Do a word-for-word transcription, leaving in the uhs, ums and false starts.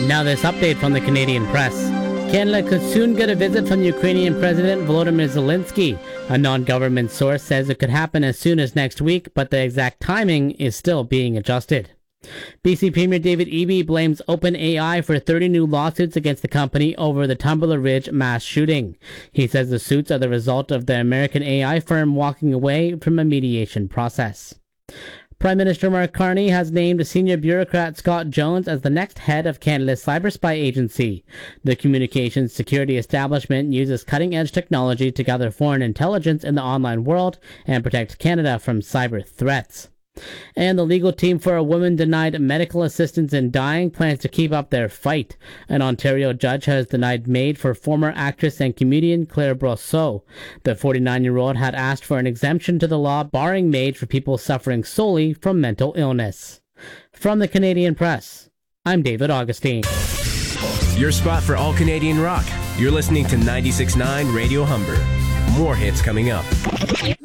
Now this update from the Canadian press. Canada could soon get a visit from Ukrainian President Volodymyr Zelensky. A non-government source says it could happen as soon as next week, but the exact timing is still being adjusted. B C Premier David Eby blames OpenAI for thirty new lawsuits against the company over the Tumbler Ridge mass shooting. He says the suits are the result of the American A I firm walking away from a mediation process. Prime Minister Mark Carney has named senior bureaucrat Scott Jones as the next head of Canada's cyber spy agency. The communications security establishment uses cutting-edge technology to gather foreign intelligence in the online world and protect Canada from cyber threats. And the legal team for a woman denied medical assistance in dying plans to keep up their fight. An Ontario judge has denied MAID for former actress and comedian Claire Brosseau. The forty-nine-year-old had asked for an exemption to the law barring MAID for people suffering solely from mental illness. From the Canadian Press, I'm David Augustine. Your spot for all Canadian rock. You're listening to ninety-six point nine Radio Humber. More hits coming up.